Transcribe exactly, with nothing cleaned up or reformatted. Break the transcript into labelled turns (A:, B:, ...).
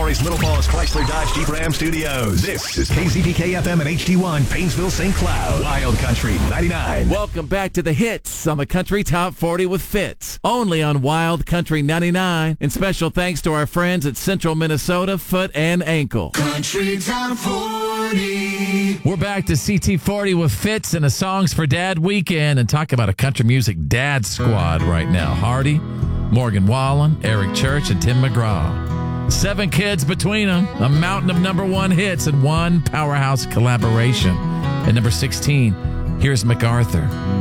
A: Illinois' Little Falls Chrysler Dodge Jeep Ram Studios. This is K Z D K F M and H D one, Painesville, Saint Cloud. Wild Country ninety-nine.
B: Welcome back to the hits on the Country Top forty with Fitz. Only on Wild Country ninety-nine. And special thanks to our friends at Central Minnesota Foot and Ankle.
C: Country Top forty.
D: We're back to C T forty with Fitz and a Songs for Dad weekend and talk about a country music dad squad right now. Hardy, Morgan Wallen, Eric Church, and Tim McGraw. Seven kids between them, a mountain of number one hits and one powerhouse collaboration. At number sixteen, here's MacArthur.